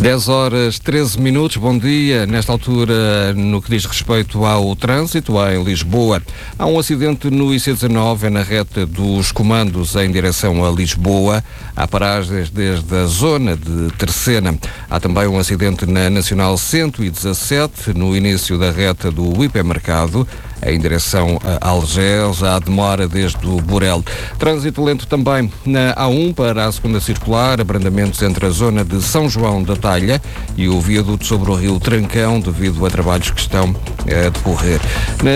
10h13, bom dia. Nesta altura, no que diz respeito ao trânsito, em Lisboa, há um acidente no IC19, na reta dos comandos em direção a Lisboa. Há paragens desde a zona de Terceira. Há também um acidente na Nacional 117, no início da reta do hipermercado, em direção a Algés. Há demora desde o Borel. Trânsito lento também na A1 para a segunda circular, abrandamentos entre a zona de São João da Talha e o viaduto sobre o rio Trancão, devido a trabalhos que estão a decorrer.